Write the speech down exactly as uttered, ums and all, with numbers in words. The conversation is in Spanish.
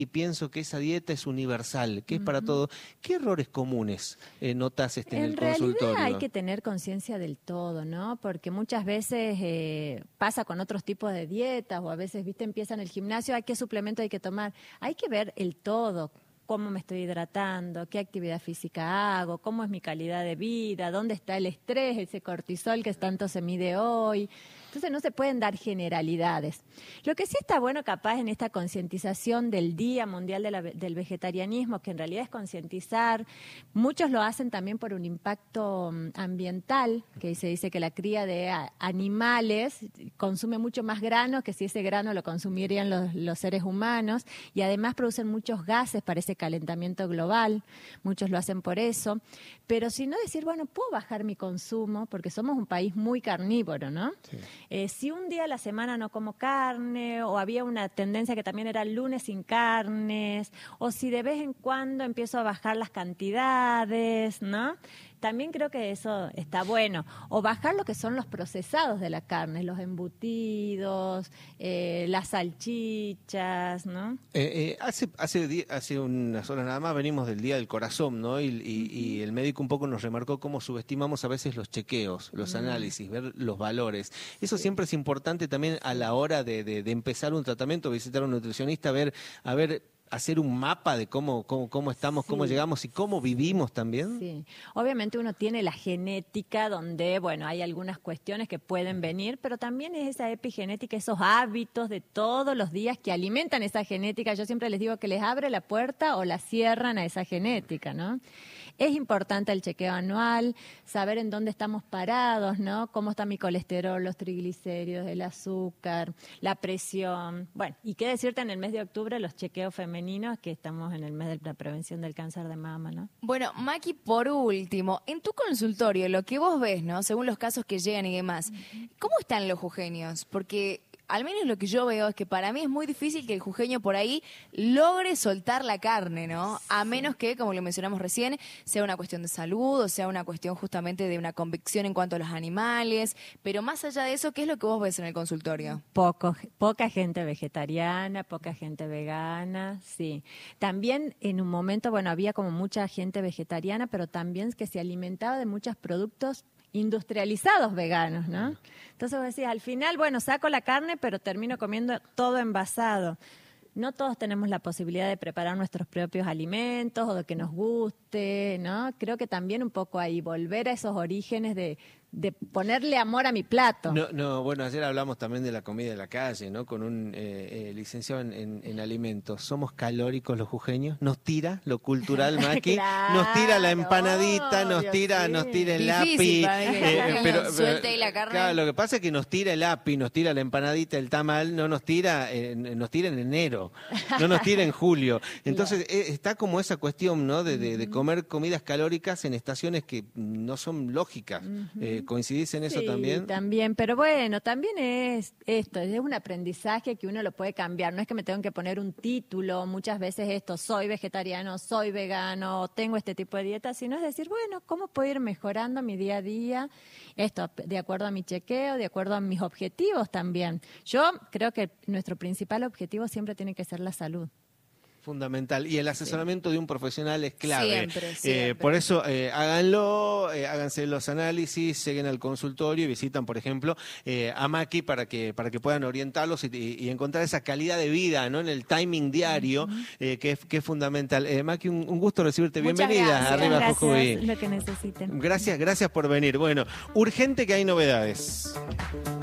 y pienso que esa dieta es universal, que es Uh-huh. para todo. ¿Qué errores comunes eh, notas este, en, en el realidad consultorio? hay que tener conciencia del todo, ¿no? Porque muchas veces eh, pasa con otros tipos de dietas o a veces, viste, empiezan el gimnasio, ¿hay qué suplemento hay que tomar? Hay que ver el todo. Cómo me estoy hidratando, qué actividad física hago, cómo es mi calidad de vida, dónde está el estrés, ese cortisol que tanto se mide hoy. Entonces no se pueden dar generalidades. Lo que sí está bueno capaz en esta concientización del Día Mundial de la, del Vegetarianismo, que en realidad es concientizar, muchos lo hacen también por un impacto ambiental, que se dice que la cría de animales consume mucho más grano que si ese grano lo consumirían los, los seres humanos, y además producen muchos gases para ese calentamiento global, muchos lo hacen por eso, pero si no decir, bueno, puedo bajar mi consumo, porque somos un país muy carnívoro, ¿no? Sí. Eh, si un día a la semana no como carne, o había una tendencia que también era el lunes sin carnes, o si de vez en cuando empiezo a bajar las cantidades, ¿no? También creo que eso está bueno. O bajar lo que son los procesados de la carne, los embutidos, eh, las salchichas, ¿no? Eh, eh, hace hace, hace unas horas nada más venimos del Día del Corazón, ¿no? Y, y, y el médico un poco nos remarcó cómo subestimamos a veces los chequeos, los mm. análisis, ver los valores. Eso sí. Siempre es importante también a la hora de, de, de empezar un tratamiento, visitar a un nutricionista, ver, a ver... hacer un mapa de cómo, cómo, cómo estamos, sí. cómo llegamos y cómo vivimos también. Sí, obviamente uno tiene la genética donde, bueno, hay algunas cuestiones que pueden venir, pero también es esa epigenética, esos hábitos de todos los días que alimentan esa genética. Yo siempre les digo que les abre la puerta o la cierran a esa genética, ¿no? Es importante el chequeo anual, saber en dónde estamos parados, ¿no? Cómo está mi colesterol, los triglicéridos, el azúcar, la presión. Bueno, y qué decirte en el mes de octubre los chequeos femeninos, que estamos en el mes de la prevención del cáncer de mama, ¿no? Bueno, Maki, por último, en tu consultorio, lo que vos ves, ¿no? Según los casos que llegan y demás, ¿cómo están los jujeños? Porque al menos lo que yo veo es que para mí es muy difícil que el jujeño por ahí logre soltar la carne, ¿no? A menos que, como lo mencionamos recién, sea una cuestión de salud o sea una cuestión justamente de una convicción en cuanto a los animales. Pero más allá de eso, ¿qué es lo que vos ves en el consultorio? Poco, poca gente vegetariana, poca gente vegana, sí. También en un momento, bueno, había como mucha gente vegetariana, pero también que se alimentaba de muchos productos industrializados veganos, ¿no? Entonces vos decís, al final, bueno, saco la carne, pero termino comiendo todo envasado. No todos tenemos la posibilidad de preparar nuestros propios alimentos o de que nos guste, ¿no? Creo que también un poco ahí volver a esos orígenes de, de ponerle amor a mi plato. No, no, bueno, ayer hablamos también de la comida de la calle, ¿no? Con un eh, eh, licenciado en, en, en alimentos. ¿Somos calóricos los jujeños? ¿Nos tira lo cultural, Maki? Claro, nos tira la empanadita, nos obvio, tira, sí. nos tira el Difícil, api. Eh, pero, suelte ahí la carne. Claro, lo que pasa es que nos tira el api, nos tira la empanadita, el tamal, no nos tira, eh, nos tira en enero, no nos tira en julio. Entonces claro. eh, está como esa cuestión, ¿no? De, de, de comer comidas calóricas en estaciones que no son lógicas. Uh-huh. eh, ¿Coincidís en eso sí, también? También, pero bueno, también es esto, es un aprendizaje que uno lo puede cambiar. No es que me tengo que poner un título, muchas veces esto, soy vegetariano, soy vegano, tengo este tipo de dieta, sino es decir, bueno, ¿cómo puedo ir mejorando mi día a día? Esto, de acuerdo a mi chequeo, de acuerdo a mis objetivos también. Yo creo que nuestro principal objetivo siempre tiene que ser la salud. Fundamental. Y el asesoramiento sí. de un profesional es clave. Siempre, siempre. Eh, por eso, eh, háganlo, eh, háganse los análisis, lleguen al consultorio y visitan, por ejemplo, eh, a Maki para que para que puedan orientarlos y, y, y encontrar esa calidad de vida, ¿no? En el timing diario, uh-huh. eh, que, es, que es fundamental. Eh, Maki, un, un gusto recibirte. Muchas Bienvenida. Gracias. Arriba, gracias, Jujuy. Lo que necesiten. Gracias, gracias por venir. Bueno, urgente que hay novedades.